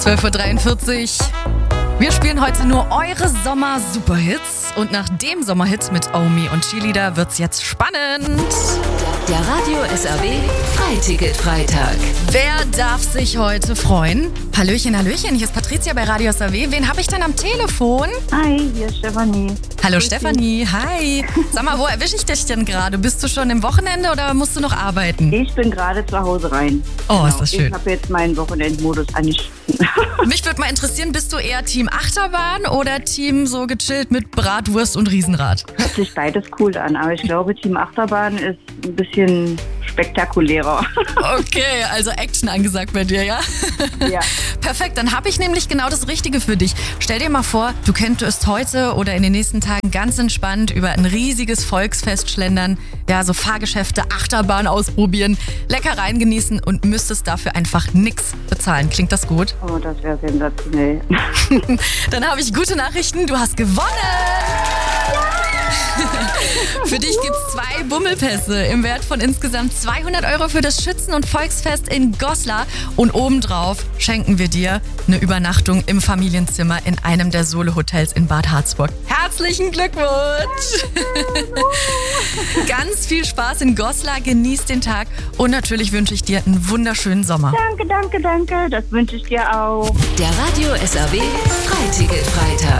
12:43 Uhr. Wir spielen heute nur eure Sommer-Superhits. Und nach dem Sommerhit mit Omi und Cheerleader wird's jetzt spannend. Der Radio SAW Freiticket-Freitag. Wer darf sich heute freuen? Hallöchen, Hallöchen, hier ist Patricia bei Radio SAW. Wen habe ich denn am Telefon? Hi, hier ist Stefanie. Hallo Stefanie, hi. Sag mal, wo erwische ich dich denn gerade? Bist du schon im Wochenende oder musst du noch arbeiten? Ich bin gerade zu Hause rein. Oh, ist das schön. Ich habe jetzt meinen Wochenendmodus angeschaltet. Mich würde mal interessieren, bist du eher Team Achterbahn oder Team so gechillt mit Bratwurst und Riesenrad? Hört sich beides cool an, aber ich glaube, Team Achterbahn ist ein bisschen spektakulärer. Okay, also Action angesagt bei dir, ja? Ja. Perfekt, dann habe ich nämlich genau das Richtige für dich. Stell dir mal vor, du könntest heute oder in den nächsten Tagen ganz entspannt über ein riesiges Volksfest schlendern, ja, so Fahrgeschäfte, Achterbahn ausprobieren, Leckereien genießen und müsstest dafür einfach nichts bezahlen. Klingt das gut? Oh, das wäre sensationell. Dann habe ich gute Nachrichten, du hast gewonnen! Für dich gibt's 2 Bummelpässe im Wert von insgesamt 200 € für das Schützen- und Volksfest in Goslar. Und obendrauf schenken wir dir eine Übernachtung im Familienzimmer in einem der Solo-Hotels in Bad Harzburg. Herzlichen Glückwunsch! Ganz viel Spaß in Goslar, genieß den Tag und natürlich wünsche ich dir einen wunderschönen Sommer. Danke, danke, danke. Das wünsche ich dir auch. Der Radio SAW Freiticket-Freitag.